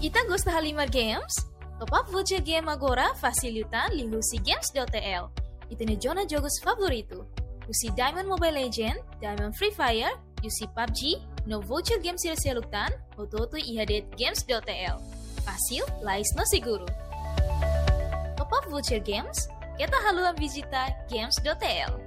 Ita gosta Halimar Games? Top up voucher game agora facilitan lihusi games.tl. Ita ne zona jogos favorito. Usi Diamond Mobile Legend, Diamond Free Fire, usi PUBG, no voucher game sila-silutan, ototo ihadet games.tl. Fácil, lais no seguro. Top up voucher games, kita haluan visita games.tl.